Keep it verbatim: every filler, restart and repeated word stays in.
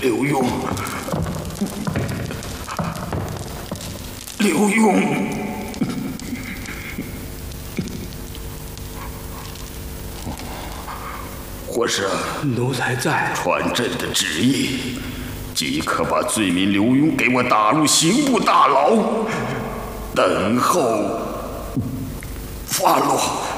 刘墉，刘墉，皇上， 奴才在。 传朕的旨意，即刻把罪民刘墉给我打入刑部大牢，等候发落。